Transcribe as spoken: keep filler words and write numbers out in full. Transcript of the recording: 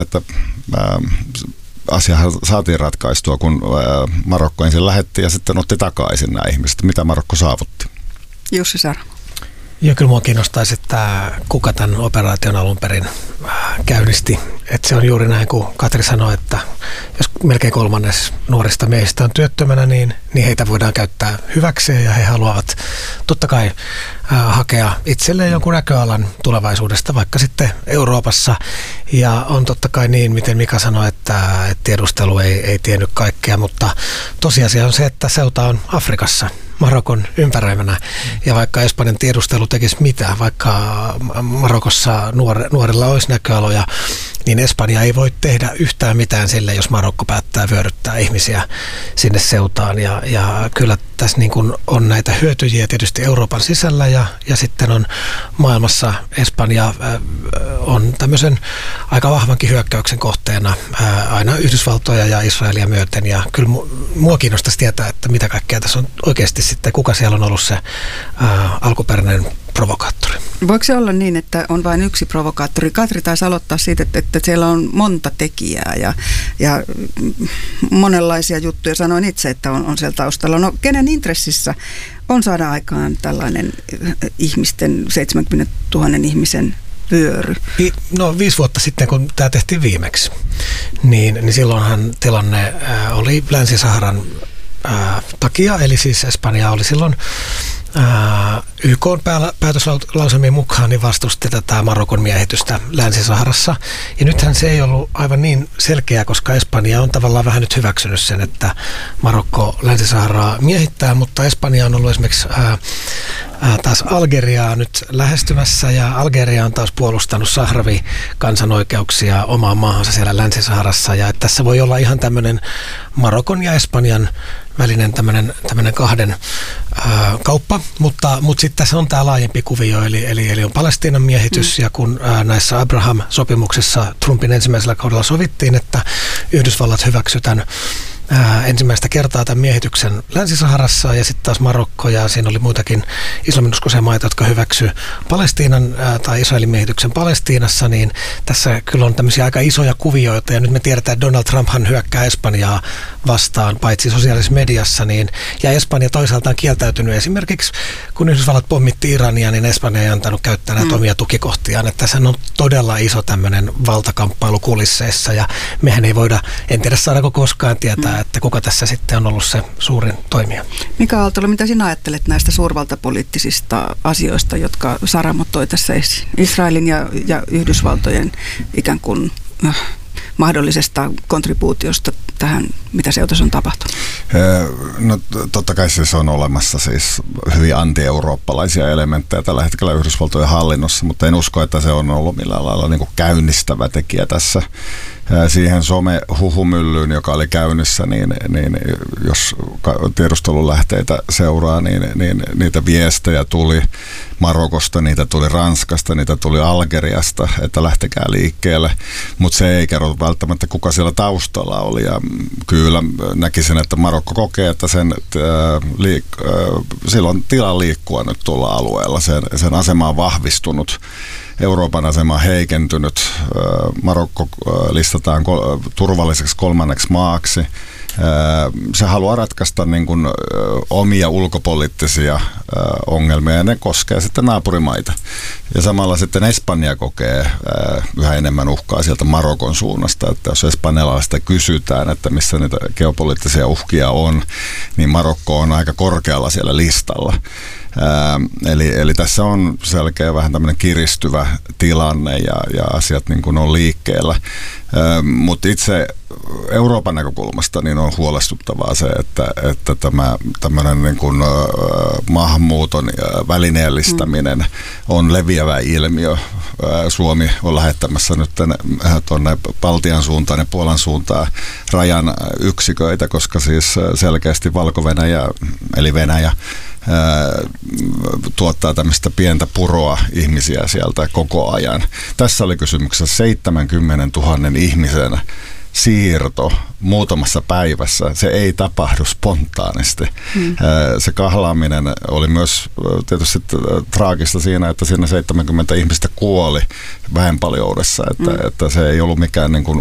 että ää, asiahan saatiin ratkaistua, kun ää, Marokko ensin lähetti ja sitten otti takaisin nämä ihmiset. Mitä Marokko saavutti? Jussi Saramo. Ja kyllä minua kiinnostaisi, että kuka tämän operaation alun perin käynnisti. Että se on juuri näin, kuin Katri sanoi, että jos melkein kolmannes nuorista miehistä on työttömänä, niin, niin heitä voidaan käyttää hyväkseen ja he haluavat totta kai äh, hakea itselleen jonkun näköalan tulevaisuudesta, vaikka sitten Euroopassa. Ja on totta kai niin, miten Mika sanoi, että, että tiedustelu ei, ei tiennyt kaikkea, mutta tosiasia on se, että Ceuta on Afrikassa. Marokon ympäröimänä. Ja vaikka Espanjan tiedustelu tekisi mitä, vaikka Marokossa nuor, nuorilla olisi näköaloja, niin Espanja ei voi tehdä yhtään mitään sille, jos Marokko päättää vyöryttää ihmisiä sinne Ceutaan. Ja, ja kyllä tässä niin kuin on näitä hyötyjiä tietysti Euroopan sisällä ja, ja sitten on maailmassa Espanja on tämmöisen aika vahvankin hyökkäyksen kohteena aina Yhdysvaltoja ja Israelia myöten. Ja kyllä mua kiinnostaisi tietää, että mitä kaikkea tässä on oikeasti sitten, kuka siellä on ollut se ää, alkuperäinen provokaattori. Voiko se olla niin, että on vain yksi provokaattori? Katri taisi aloittaa siitä, että, että siellä on monta tekijää ja, ja monenlaisia juttuja. Sanoin itse, että on, on siellä taustalla. No kenen intressissä on saada aikaan tällainen ihmisten, seitsemänkymmentätuhatta ihmisen vyöry? No viisi vuotta sitten, kun tämä tehtiin viimeksi, niin, niin silloinhan tilanne äh, oli Länsi-Saharan äh, takia, eli siis Espanja oli silloin Ää, Y K:n päätöslauselmien mukaan niin vastusti tätä Marokon miehitystä Länsi-Saharassa. Ja nythän se ei ollut aivan niin selkeä, koska Espanja on tavallaan vähän nyt hyväksynyt sen, että Marokko Länsi-Saharaa miehittää, mutta Espanja on ollut esimerkiksi ää, ää, taas Algeriaa nyt lähestymässä, ja Algeria on taas puolustanut Sahrawi-kansanoikeuksia omaan maahansa siellä Länsi-Saharassa, ja että tässä voi olla ihan tämmöinen Marokon ja Espanjan välinen tämmöinen, tämmöinen kahden ää, kauppa, mutta, mutta sitten tässä on tämä laajempi kuvio, eli, eli, eli on Palestiinan miehitys, mm. ja kun ää, näissä Abraham-sopimuksissa Trumpin ensimmäisellä kaudella sovittiin, että Yhdysvallat hyväksytään ää, ensimmäistä kertaa tämän miehityksen Länsi-Saharassa, ja sitten taas Marokko, ja siinä oli muitakin islaminuskoisia maita, jotka hyväksy Palestiinan ää, tai Israelin miehityksen Palestiinassa, niin tässä kyllä on tämmöisiä aika isoja kuvioita, ja nyt me tiedetään, että Donald Trumphan hyökkää Espanjaa vastaan, paitsi sosiaalisessa mediassa, niin, ja Espanja toisaalta on kieltäytynyt esimerkiksi, kun Yhdysvallat pommitti Irania, niin Espanja ei antanut käyttää näitä mm. omia tukikohtiaan, että tässä on todella iso tämmöinen valtakamppailu kulisseissa, ja mehän ei voida, en tiedä saadaanko koskaan tietää, mm. että kuka tässä sitten on ollut se suurin toimija. Mika Aaltola, mitä sinä ajattelet näistä suurvaltapoliittisista asioista, jotka Saramo toi tässä esiin? Israelin ja, ja Yhdysvaltojen ikään kuin äh, mahdollisesta kontribuutiosta tähän, mitä Ceutassa on tapahtunut? No totta kai siis on olemassa siis hyvin anti-eurooppalaisia elementtejä tällä hetkellä Yhdysvaltojen hallinnossa, mutta en usko, että se on ollut millään lailla niin kuin käynnistävä tekijä tässä. Siihen some-huhumyllyyn, joka oli käynnissä, niin, niin jos tiedustelulähteitä seuraa, niin, niin niitä viestejä tuli Marokosta, niitä tuli Ranskasta, niitä tuli Algeriasta, että lähtekää liikkeelle, mutta se ei kerro välttämättä, kuka siellä taustalla oli, ja kyllä näkisin, että Marokko kokee, että sen, äh, liik- äh, silloin on tila liikkua nyt tuolla alueella, sen, sen asema on vahvistunut. Euroopan asema on heikentynyt. Marokko listataan turvalliseksi kolmanneksi maaksi. Se haluaa ratkaista niin kuin omia ulkopoliittisia ongelmia, ja ne koskee sitten naapurimaita. Ja samalla sitten Espanja kokee yhä enemmän uhkaa sieltä Marokon suunnasta, että jos espanjalaista kysytään, että missä niitä geopoliittisia uhkia on, niin Marokko on aika korkealla siellä listalla. Ää, eli, eli tässä on selkeä vähän tämmöinen kiristyvä tilanne, ja, ja asiat niin kuin on liikkeellä. Mutta itse Euroopan näkökulmasta niin on huolestuttavaa se, että, että tämä tämmöinen niin kuin, ä, maahanmuuton välineellistäminen mm. on leviävä ilmiö. Ä, Suomi on lähettämässä nyt tuonne Baltian suuntaan ja Puolan suuntaan rajan yksiköitä, koska siis selkeästi Valko-Venäjä, eli Venäjä, tuottaa tämmöistä pientä puroa ihmisiä sieltä koko ajan. Tässä oli kysymyksessä seitsemänkymmentätuhatta ihmisen siirto muutamassa päivässä, se ei tapahdu spontaanisti. Mm. Se kahlaaminen oli myös tietysti traagista siinä, että siinä seitsemänkymmentä ihmistä kuoli väenpaljoudessa, että, mm. että se ei ollut mikään niin kuin